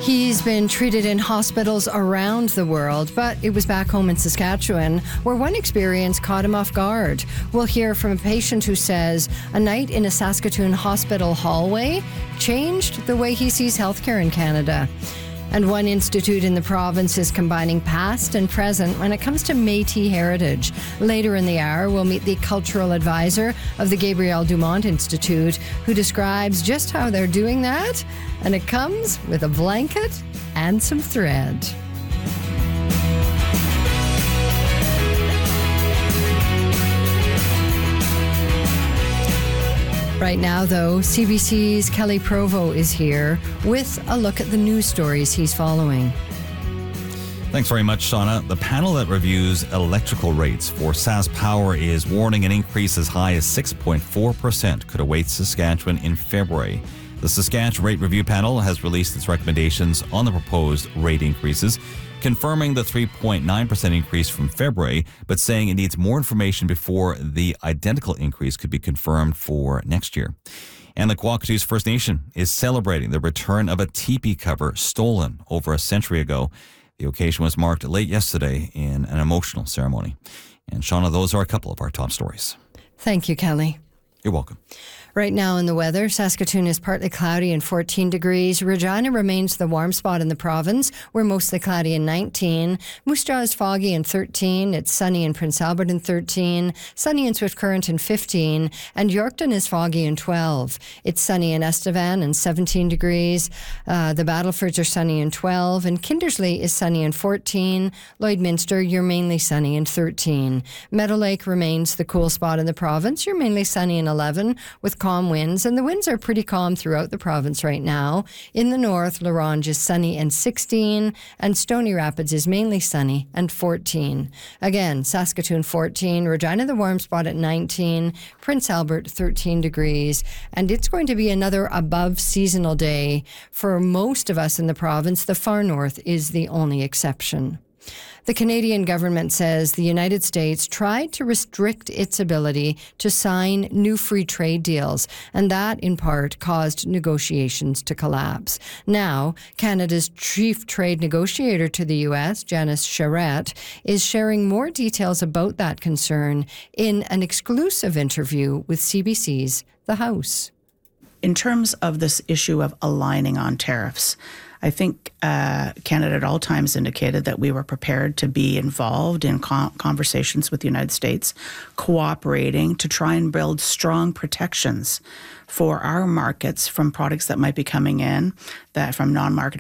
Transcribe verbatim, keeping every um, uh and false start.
He's been treated in hospitals around the world, but it was back home in Saskatchewan where one experience caught him off guard. We'll hear from a patient who says a night in a Saskatoon hospital hallway changed the way he sees healthcare in Canada. And one institute in the province is combining past and present when it comes to Métis heritage. Later in the hour, we'll meet the cultural advisor of the Gabriel Dumont Institute, who describes just how they're doing that. And it comes with a blanket and some thread. Right now, though, C B C's Kelly Provo is here with a look at the news stories he's following. Thanks very much, Shauna. The panel that reviews electrical rates for SaskPower is warning an increase as high as six point four percent could await Saskatchewan in February. The Saskatchewan Rate Review Panel has released its recommendations on the proposed rate increases, confirming the three point nine percent increase from February, but saying it needs more information before the identical increase could be confirmed for next year. And the Kwakatoos First Nation is celebrating the return of a teepee cover stolen over a century ago. The occasion was marked late yesterday in an emotional ceremony. And Shauna, those are a couple of our top stories. Thank you, Kelly. You're welcome. Right now in the weather, Saskatoon is partly cloudy and fourteen degrees. Regina remains the warm spot in the province. We're mostly cloudy and nineteen. Moose Jaw is foggy and thirteen. It's sunny in Prince Albert and thirteen. Sunny in Swift Current and fifteen. And Yorkton is foggy and twelve. It's sunny in Estevan and seventeen degrees. Uh, the Battlefords are sunny and twelve. And Kindersley is sunny and fourteen. Lloydminster, you're mainly sunny and thirteen. Meadow Lake remains the cool spot in the province. You're mainly sunny and eleven with calm winds, and the winds are pretty calm throughout the province right now. In the north, La Ronge is sunny and sixteen, and Stony Rapids is mainly sunny and fourteen. Again, Saskatoon fourteen, Regina the warm spot at nineteen, Prince Albert thirteen degrees, and it's going to be another above seasonal day for most of us in the province. The far north is the only exception. The Canadian government says the United States tried to restrict its ability to sign new free trade deals, and that, in part, caused negotiations to collapse. Now, Canada's chief trade negotiator to the U S, Janice Charette, is sharing more details about that concern in an exclusive interview with C B C's The House. In terms of this issue of aligning on tariffs, I think uh, Canada at all times indicated that we were prepared to be involved in con- conversations with the United States, cooperating to try and build strong protections for our markets from products that might be coming in, that from non-market